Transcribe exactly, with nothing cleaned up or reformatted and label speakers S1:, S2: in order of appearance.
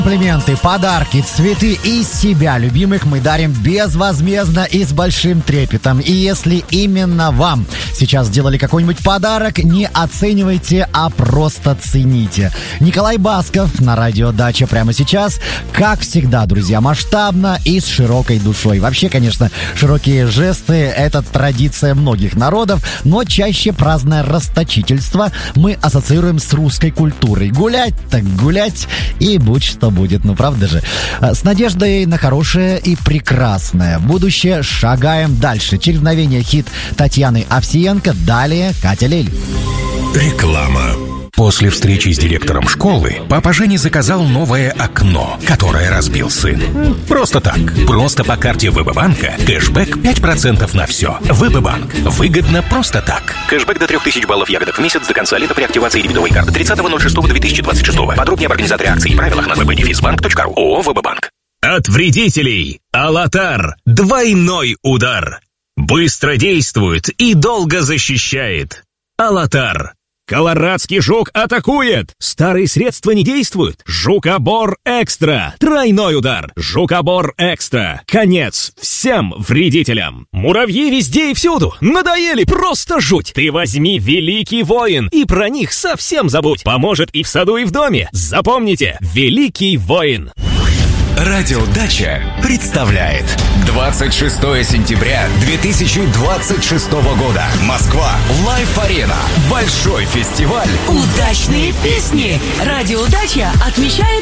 S1: Комплименты, подарки, цветы и себя любимых мы дарим безвозмездно и с большим трепетом. И если именно вам сейчас сделали какой-нибудь подарок, не оценивайте, а просто цените. Николай Басков на радио Дача прямо сейчас. Как всегда, друзья, масштабно и с широкой душой. Вообще, конечно, широкие жесты — это традиция многих народов, но чаще праздное расточительство мы ассоциируем с русской культурой. Гулять так гулять и будь что будет, ну правда же? С надеждой на хорошее и прекрасное будущее шагаем дальше. Чередновение хит Татьяны Овсиенко, далее Катя Лель.
S2: Реклама. После встречи с директором школы папа Женя заказал новое окно, которое разбил сын. Просто так. Просто по карте ВБ-банка кэшбэк пять процентов на все. ВБ-банк. Выгодно просто так. Кэшбэк до трех тысяч баллов ягодок в месяц до конца лета при активации дебетовой карты тридцатого ноль шестого две тысячи двадцать шестого. Подробнее об организаторе акций и правилах на вэ бэ дефис банк точка ру. ООО ВБ-банк.
S3: От вредителей Алатар. Двойной удар. Быстро действует и долго защищает. Алатар. Колорадский жук атакует! Старые средства не действуют. Жукобор Экстра. Тройной удар. Жукобор Экстра. Конец всем вредителям. Муравьи везде и всюду. Надоели, просто жуть. Ты возьми Великий Воин и про них совсем забудь. Поможет и в саду, и в доме. Запомните, Великий Воин.
S2: Радио Дача представляет двадцать шестого сентября две тысячи двадцать шестого года. Москва. Лайф-арена. Большой фестиваль.
S4: Удачные песни. Радио Дача отмечает